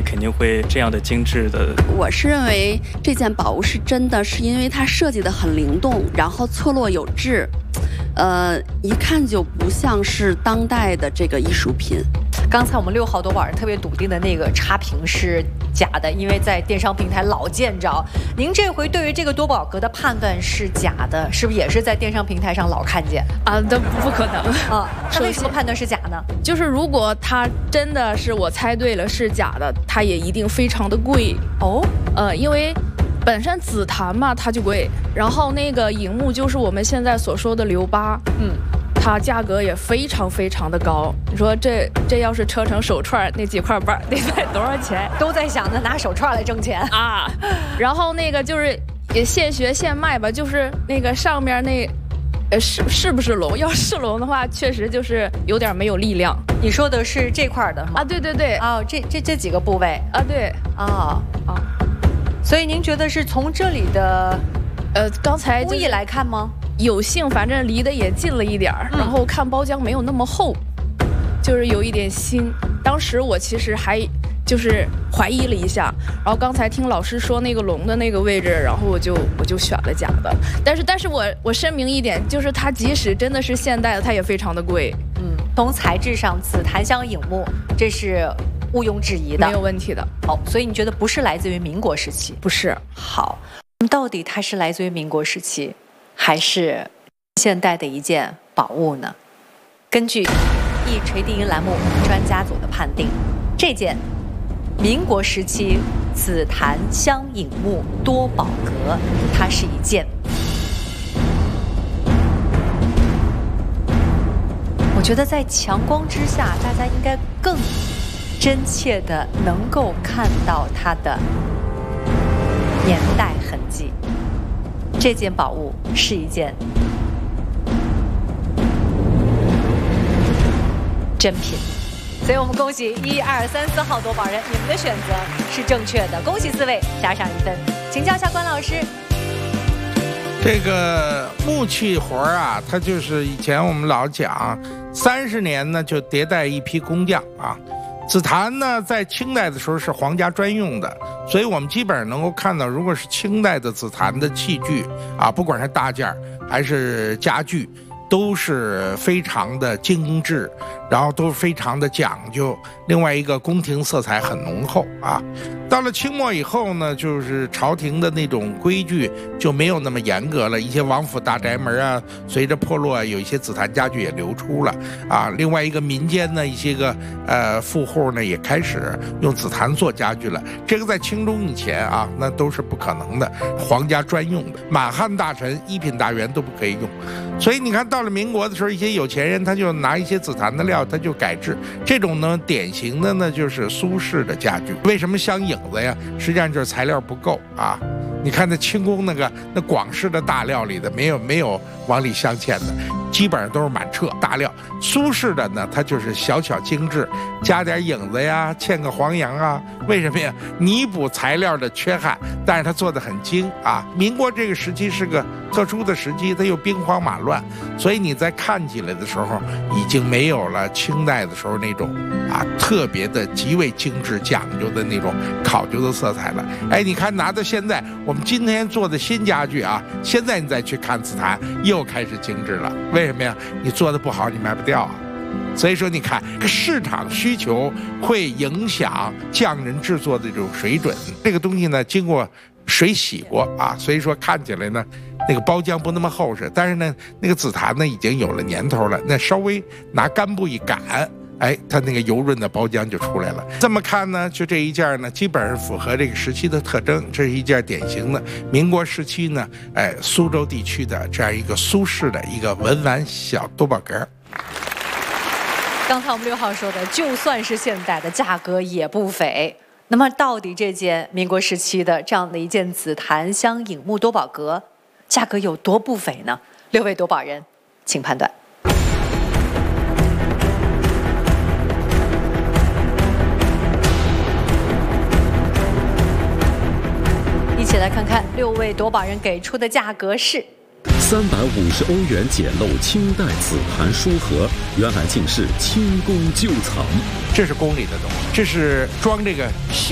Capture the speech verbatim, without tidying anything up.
肯定会这样的精致的。 我是认为这件宝物是真的，是因为它设计的很灵动，然后错落有致，呃，一看就不像是当代的这个艺术品。 刚才我们六号多宝人特别笃定的那个差评是假的，因为在电商平台老见着。您这回对于这个多宝格的判断是假的，是不是也是在电商平台上老看见啊？这不可能啊！那为什么判断是假呢？ 就是如果它真的是我猜对了是假的，它也一定非常的贵哦。 呃，因为本身紫檀嘛它就贵，然后那个荧幕就是我们现在所说的留疤，嗯。它价格也非常非常的高，你说这这要是车成手串那几块板得卖多少钱？ 都在想着拿手串来挣钱啊。然后那个就是也现学现卖吧，就是那个上面那，呃是是不是龙？要是龙的话，确实就是有点没有力量。 你说的是这块的吗？ 啊，对对对。 哦，这这这几个部位啊，对啊啊。所以您觉得是从这里的， 呃，刚才工艺来看吗？ 有幸，反正离得也近了一点儿，然后看包浆没有那么厚，就是有一点新。当时我其实还就是怀疑了一下，然后刚才听老师说那个龙的那个位置，然后我就我就选了假的。但是，但是我我声明一点，就是它即使真的是现代的，它也非常的贵。 嗯，从材质上，紫檀香影幕，这是毋庸置疑的， 没有问题的。 好，所以你觉得不是来自于民国时期？ 不是。 好，到底它是来自于民国时期？还是现代的一件宝物呢？根据一锤定音栏目专家组的判定，这件民国时期紫檀香影幕多宝格，它是一件，我觉得在强光之下，大家应该更真切的能够看到它的年代痕迹。这件宝物是一件真品，所以我们恭喜一二三四号多宝人，你们的选择是正确的，恭喜四位加上一分。请教一下关老师， 这个木器活啊，它就是以前我们老讲，三十年呢就迭代一批工匠啊。紫檀呢，在清代的时候是皇家专用的，所以我们基本上能够看到，如果是清代的紫檀的器具啊，不管是大件还是家具，都是非常的精致，然后都非常的讲究。另外一个宫廷色彩很浓厚啊。到了清末以后呢，就是朝廷的那种规矩就没有那么严格了，一些王府大宅门啊，随着破落，有一些紫檀家具也流出了啊。另外一个民间呢，一些个呃富户呢也开始用紫檀做家具了。这个在清中以前啊，那都是不可能的，皇家专用的，满汉大臣、一品大员都不可以用。所以你看到了民国的时候，一些有钱人他就拿一些紫檀的料，他就改制。这种呢，典型的呢就是苏式的家具。为什么镶影子呀？实际上就是材料不够啊。你看那清宫那个那广式的大料里的没有没有往里镶嵌的，基本上都是满彻大料。苏式的呢，它就是小巧精致，加点影子呀，嵌个黄杨啊。为什么呀？弥补材料的缺憾，但是它做的很精啊。民国这个时期是个特殊的时期，它又兵荒马乱，所以你在看起来的时候，已经没有了清代的时候那种啊特别的极为精致讲究的那种考究的色彩了。哎，你看拿到现在我们今天做的新家具啊，现在你再去看紫檀，又开始精致了。为什么呀？你做的不好，你卖不掉啊。所以说，你看市场需求会影响匠人制作的这种水准。这个东西呢，经过水洗过啊，所以说看起来呢，那个包浆不那么厚实。但是呢，那个紫檀呢已经有了年头了，那稍微拿干布一擀，哎，它那个油润的包浆就出来了。这么看呢，就这一件呢，基本上符合这个时期的特征。这是一件典型的民国时期呢，哎，苏州地区的这样一个苏式的一个文玩小多宝格。 刚才我们六号说的，就算是现代的，价格也不菲。那么，到底这件民国时期的这样的一件紫檀香影幕多宝格，价格有多不菲呢？六位多宝人，请判断。一起来看看六位夺宝人给出的价格是三百五十欧元简陋清代紫檀书盒，原来竟是清宫旧藏。 这是宫里的东西，这是装这个细